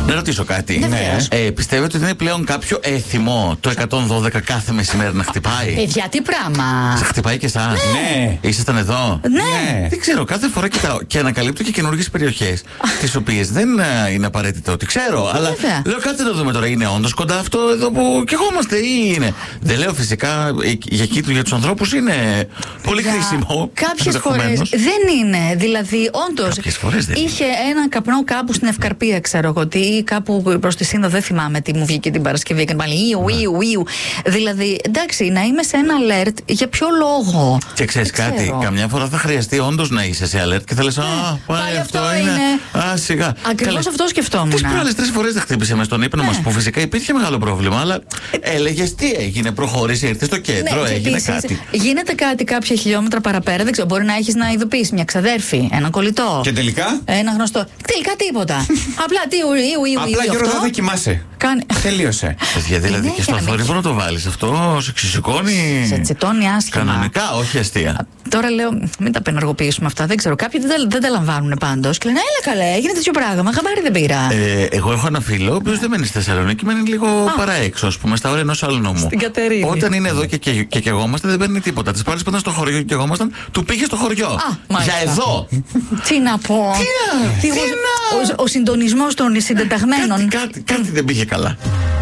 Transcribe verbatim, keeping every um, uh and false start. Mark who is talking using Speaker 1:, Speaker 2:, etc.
Speaker 1: Να ρωτήσω κάτι.
Speaker 2: Ναι.
Speaker 1: Ε, πιστεύετε ότι είναι πλέον κάποιο έθιμο το εκατόν δώδεκα κάθε μεσημέρι να χτυπάει?
Speaker 2: Παιδιά, τι πράγμα.
Speaker 1: Σε χτυπάει και εσάς?
Speaker 3: Ναι.
Speaker 1: Ήσασταν εδώ?
Speaker 2: Ναι.
Speaker 1: Δεν ξέρω, κάθε φορά κοιτάω και ανακαλύπτω και καινούργιες περιοχές τις οποίες δεν ε, είναι απαραίτητο ότι ξέρω. Αλλά
Speaker 2: Βέβαια.
Speaker 1: λέω κάτσε να δούμε τώρα, είναι όντως κοντά αυτό εδώ που κι εγώ είμαστε ή είναι? Δεν λέω φυσικά ε, για εκεί του για τους ανθρώπους είναι πολύ
Speaker 2: Για
Speaker 1: χρήσιμο.
Speaker 2: Κάποιες φορές
Speaker 1: ενδεχομένως.
Speaker 2: δεν είναι. Δηλαδή, όντως.
Speaker 1: Κάποιες φορές δεν
Speaker 2: είχε ένα καπνό κάπου στην Ευκαρπία, ξέρω εγώ τι, ή κάπου προς τη Σύνδο, δεν θυμάμαι τι μου βγήκε την Παρασκευή. Και πάλι Ιου, Ιου, Ιου. Δηλαδή, εντάξει, να είμαι σε ένα alert για ποιο λόγο?
Speaker 1: Και ξέρεις
Speaker 2: Δεν
Speaker 1: κάτι,
Speaker 2: ξέρω.
Speaker 1: καμιά φορά θα χρειαστεί όντως να είσαι σε alert και θα λες, α, πάλι αυτό είναι. Α, σιγά.
Speaker 2: Ακριβώς αυτό σκεφτόμουν.
Speaker 1: Τις προάλλες τρεις φορές δεν χτύπησε μες στον ύπνο
Speaker 2: Ναι.
Speaker 1: μας, που φυσικά υπήρχε μεγάλο πρόβλημα, αλλά έλεγες τι έγινε, προχώρησε, ήρθε στο κέντρο,
Speaker 2: Ναι, και
Speaker 1: έγινε
Speaker 2: επίσης,
Speaker 1: κάτι.
Speaker 2: γίνεται κάτι κάποια χιλιόμετρα παραπέρα, δεν ξέρω, μπορεί να έχεις να ειδοποιήσεις μια ξαδέρφη, ένα κολλητό.
Speaker 3: Και τελικά.
Speaker 2: Ένα γνωστό. Τελικά τίποτα. Απλά τι ου, ιου, ιου,
Speaker 3: Απλά
Speaker 2: ιου,
Speaker 3: Γιώργο
Speaker 2: αυτό.
Speaker 3: δεν δοκιμάσαι.
Speaker 2: Κάνει.
Speaker 3: Τελείωσε.
Speaker 1: Παιδιά, δηλαδή
Speaker 2: Ναι,
Speaker 1: και στο
Speaker 2: για να μην-
Speaker 1: θόρυβο να το βάλεις αυτό, σε ξεσηκώνει.
Speaker 2: Σε τσιτώνει άσχημα.
Speaker 1: Κανονικά, όχι αστεία.
Speaker 2: Τώρα λέω, μην τα απενεργοποιήσουμε αυτά. Δεν ξέρω. Κάποιοι δεν τα, δεν τα λαμβάνουν πάντως. Και λένε, έλα καλέ, έγινε τέτοιο πράγμα. Χαμπάρι δεν πήρα.
Speaker 1: Ε, εγώ έχω ένα φίλο, ο οποίος δεν μένει στη Θεσσαλονίκη, μένει λίγο παραέξω, ας πούμε, στα όρια ενός άλλου νομού.
Speaker 2: Στην Κατερίνη.
Speaker 1: Όταν είναι εδώ και, και, και καιγόμαστε, δεν παίρνει τίποτα. Τις πάλες που ήταν στο χωριό και καιγόμασταν, του πήγε στο χωριό.
Speaker 2: μάλιστα.
Speaker 1: Για εδώ.
Speaker 2: Τι να πω.
Speaker 1: Τι να-
Speaker 2: Τι-
Speaker 1: τι
Speaker 2: ο-
Speaker 1: να-
Speaker 2: ο, ο συντονισμός των συντεταγμένων.
Speaker 1: Κάτι, κάτι, κάτι δεν πήγε καλά.